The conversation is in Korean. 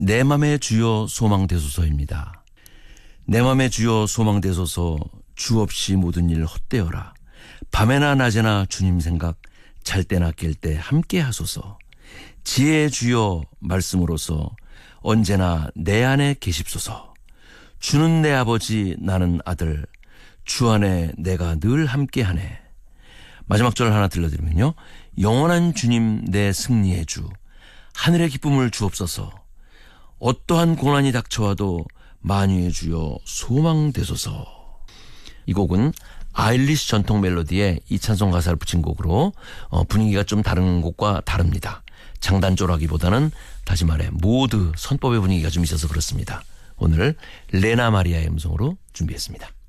내 맘의 주여 소망되소서입니다. 내 맘의 주여 소망되소서 주 없이 모든 일 헛되어라. 밤에나 낮에나 주님 생각 잘 때나 깰 때 함께 하소서. 지혜의 주여 말씀으로서 언제나 내 안에 계십소서. 주는 내 아버지 나는 아들 주 안에 내가 늘 함께하네. 마지막 절 하나 들려드리면요. 영원한 주님 내 승리의 주 하늘의 기쁨을 주옵소서. 어떠한 고난이 닥쳐와도 만유의 주여 소망되소서. 이 곡은 아일리시 전통 멜로디에 이 찬송 가사를 붙인 곡으로 분위기가 좀 다른 곡과 다릅니다. 장단조라기보다는 다시 말해 모드 선법의 분위기가 좀 있어서 그렇습니다. 오늘 레나 마리아의 음성으로 준비했습니다.